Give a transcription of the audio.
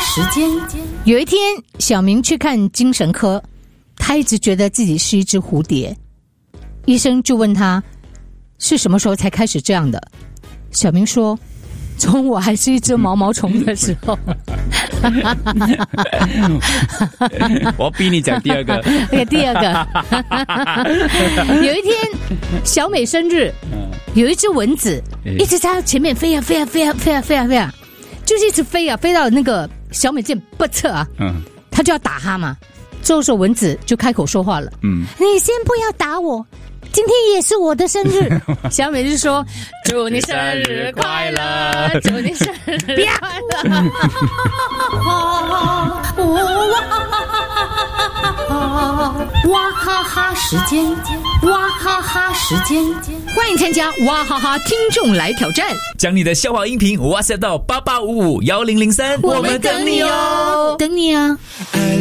时间。 有一天，小明去看精神科，他一直觉得自己是一只蝴蝶。医生就问他是什么时候才开始这样的。小明说，从我还是一只毛毛虫的时候。 我逼你讲第二个。 第二个，有一天小美生日，有一只蚊子一直在她前面飞啊飞啊飞啊飞啊飞啊飞啊，就是一直飞啊，飞到那个小美这不测啊，她就要打她嘛。这时候蚊子就开口说话了，你先不要打我，今天也是我的生日。小美就说，祝你生日快乐，祝你生日快乐。 哇哈哈时间，哇哈哈时间， 欢迎参加哇哈哈听众来挑战， 将你的笑话音频 WhatsApp 到88551003， 我们等你哦，等你啊。